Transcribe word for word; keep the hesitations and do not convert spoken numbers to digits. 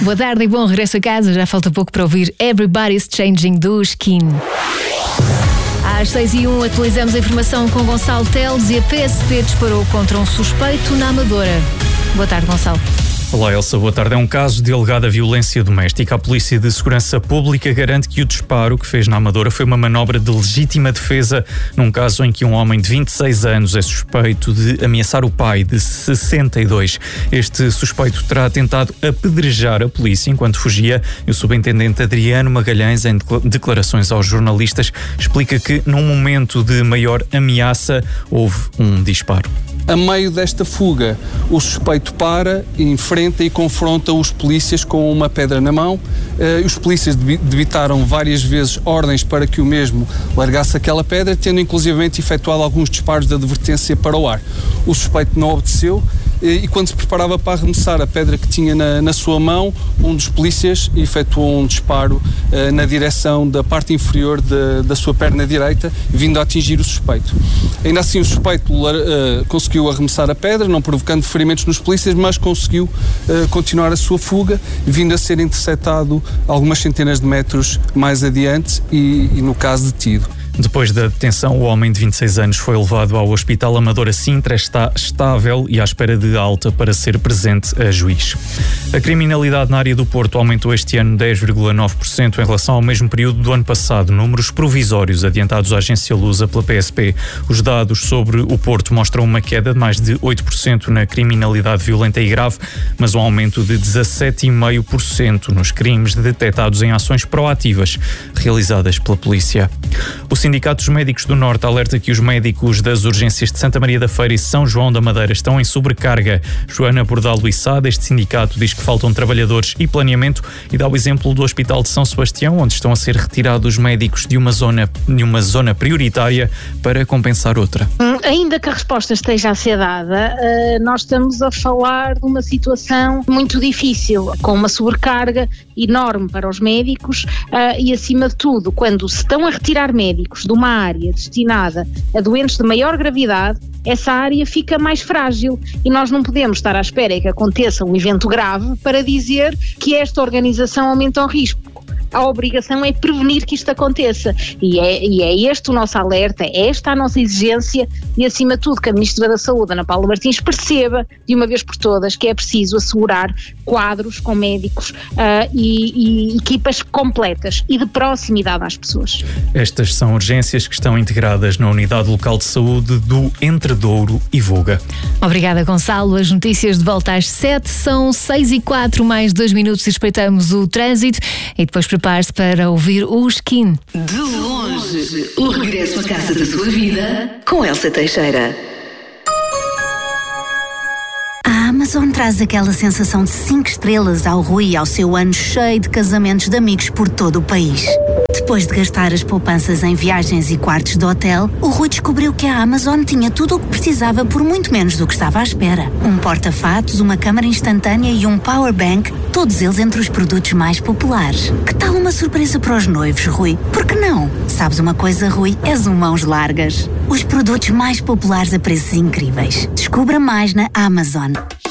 Boa tarde e bom regresso a casa. Já falta pouco para ouvir Everybody's Changing do Skin. Às seis e um atualizamos a informação com Gonçalo Teles e a P S P disparou contra um suspeito na Amadora. Boa tarde, Gonçalo. Olá, Elsa, boa tarde. É um caso de alegada violência doméstica. A Polícia de Segurança Pública garante que o disparo que fez na Amadora foi uma manobra de legítima defesa, num caso em que um homem de vinte e seis anos é suspeito de ameaçar o pai de sessenta e dois. Este suspeito terá tentado apedrejar a polícia enquanto fugia. E o subintendente Adriano Magalhães, em declarações aos jornalistas, explica que num momento de maior ameaça houve um disparo. A meio desta fuga, o suspeito para, enfrenta e confronta os polícias com uma pedra na mão. Uh, os polícias debitaram várias vezes ordens para que o mesmo largasse aquela pedra, tendo inclusivamente efetuado alguns disparos de advertência para o ar. O suspeito não obedeceu e quando se preparava para arremessar a pedra que tinha na, na sua mão, um dos polícias efetuou um disparo uh, na direção da parte inferior de, da sua perna direita, vindo a atingir o suspeito. Ainda assim, o suspeito uh, conseguiu arremessar a pedra, não provocando ferimentos nos polícias, mas conseguiu uh, continuar a sua fuga, vindo a ser interceptado algumas centenas de metros mais adiante e, e no caso, detido. Depois da detenção, o homem de vinte e seis anos foi levado ao Hospital Amadora Sintra, está estável e à espera de alta para ser presente a juiz. A criminalidade na área do Porto aumentou este ano dez vírgula nove por cento em relação ao mesmo período do ano passado, números provisórios adiantados à agência Lusa pela P S P. Os dados sobre o Porto mostram uma queda de mais de oito por cento na criminalidade violenta e grave, mas um aumento de dezassete vírgula cinco por cento nos crimes detectados em ações proativas realizadas pela polícia. O Sindicato dos Médicos do Norte alerta que os médicos das urgências de Santa Maria da Feira e São João da Madeira estão em sobrecarga. Joana Bordal Lissá, deste sindicato, diz que faltam trabalhadores e planeamento e dá o exemplo do Hospital de São Sebastião, onde estão a ser retirados médicos de uma zona, de uma zona prioritária para compensar outra. Ainda que a resposta esteja a ser dada, nós estamos a falar de uma situação muito difícil, com uma sobrecarga enorme para os médicos e, acima de tudo, quando se estão a retirar médicos de uma área destinada a doentes de maior gravidade, essa área fica mais frágil e nós não podemos estar à espera que aconteça um evento grave para dizer que esta organização aumenta o risco. A obrigação é prevenir que isto aconteça e é, e é este o nosso alerta, é esta a nossa exigência e, acima de tudo, que a Ministra da Saúde, Ana Paula Martins, perceba de uma vez por todas que é preciso assegurar quadros com médicos uh, e, e equipas completas e de proximidade às pessoas. Estas são urgências que estão integradas na Unidade Local de Saúde do Entredouro e Voga. Obrigada, Gonçalo. As notícias de volta às sete, são seis e quatro, mais dois minutos e respeitamos o trânsito e depois prepare-se para ouvir o Skin. De longe, o regresso à casa da sua vida com Elsa Teixeira. A Amazon traz aquela sensação de cinco estrelas ao Rui e ao seu ano cheio de casamentos de amigos por todo o país. Depois de gastar as poupanças em viagens e quartos de hotel, o Rui descobriu que a Amazon tinha tudo o que precisava por muito menos do que estava à espera. Um porta-fatos, uma câmara instantânea e um powerbank, todos eles entre os produtos mais populares. Que tal uma surpresa para os noivos, Rui? Por que não? Sabes uma coisa, Rui? És um mãos largas. Os produtos mais populares a preços incríveis. Descubra mais na Amazon.